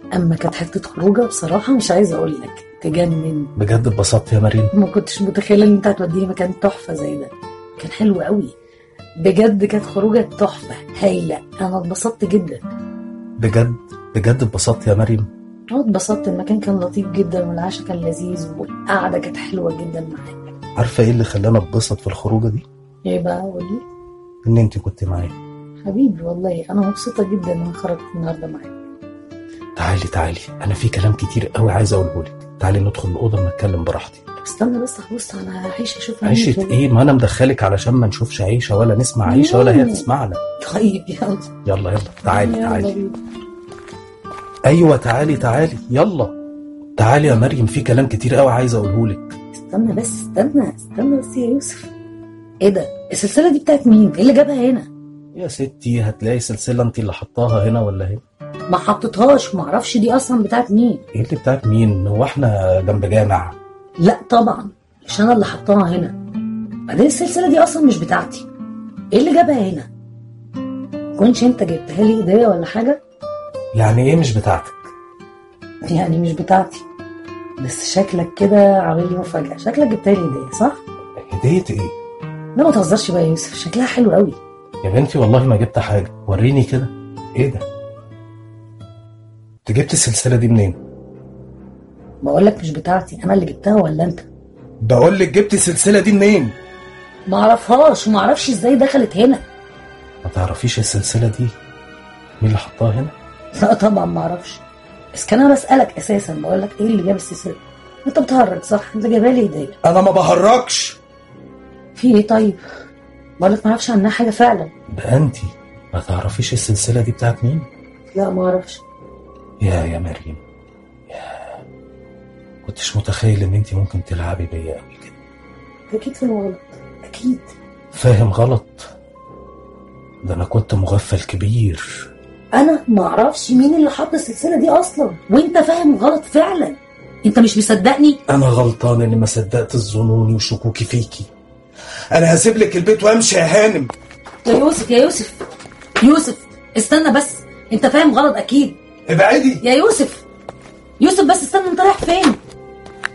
اما كانت حته خروجه بصراحه مش عايزه اقول لك تجنن. بجد اتبسطت يا مريم؟ ما كنتش متخيله ان انت هتوديني مكان تحفه زي ده. كان حلو قوي بجد، كانت خروجه تحفه هايله. انا اتبسطت جدا بجد اتبسطت يا مريم. اتبسطت، المكان كان لطيف جدا والعشاء كان لذيذ والقعده كانت حلوه جدا معاك. عارفه ايه اللي خلاني اتبسط في الخروجه دي؟ ايه بقى؟ قولي. ان انت كنت معايا. حبيبي والله انا مبسوطه جدا ان انا خرجت النهارده معاك. تعالي انا في كلام كتير قوي عايز اقوله لك. تعالي ندخل الاوضه نتكلم براحتي. استنى بس هبص على عيشه اشوف عيشه ايه؟ ما انا مدخلك علشان ما نشوفش عيشه ولا نسمع عيشه ولا هي تسمعنا. طيب يلا تعالي. ايوه تعالي يلا. تعالي يا مريم، في كلام كتير قوي عايز اقوله لك. استنى بس يا يوسف. ايه ده؟ السلسله دي بتاعت مين؟ ايه اللي جابها هنا؟ يا ستي هتلاقي سلسله انت اللي حطاها هنا ولا هنا؟ ما حطيتهاش، ما اعرفش دي اصلا بتاعت مين. ايه اللي بتاعت مين؟ هو احنا جنب جامع؟ لا طبعا مش انا اللي حطاها هنا. بعدين السلسله دي اصلا مش بتاعتي. ايه اللي جابها هنا؟ كنتش انت جبتها لي هديه ولا حاجه؟ يعني ايه مش بتاعتك؟ يعني مش بتاعتي، بس شكلك كده عامل لي مفاجاه. شكلك جبتها لي هديه صح؟ هديه ايه؟ لا ما تهزرش بقى يا يوسف، شكلها حلو قوي. يا بنتي والله ما جبت حاجه، وريني كده. ايه ده؟ انت جبت السلسله دي منين؟ بقولك مش بتاعتي، انا اللي جبتها ولا انت؟ بقولك جبت السلسله دي منين؟ ما اعرفهاش وما اعرفش ازاي دخلت هنا. ما تعرفيش السلسله دي مين اللي حطها هنا؟ لا طبعا ما اعرفش، بس كان انا بسالك اساسا بقولك ايه اللي جاب السلسله. انت بتهرج صح؟ انت جايبها لي هديه. انا ما بهرجش. في ايه طيب؟ بقولك ما اعرفش عنها حاجه فعلا. ده انت ما تعرفيش السلسله دي بتاعت مين؟ لا ما اعرفش. يا مريم، كنتش متخيل ان انت ممكن تلعبي بيا قوي كده. اكيد فاهم غلط، اكيد فاهم غلط. ده انا كنت مغفل كبير. انا ما اعرفش مين اللي حط السلسله دي اصلا، وانت فاهم غلط فعلا. انت مش مصدقني؟ انا غلطان اني ما صدقت ظنوني وشكوكي فيكي. انا هسيب لك البيت وامشي يا هانم. يا يوسف استنى بس، انت فاهم غلط اكيد. ابعدي يا يوسف بس استنى، انت رايح فين؟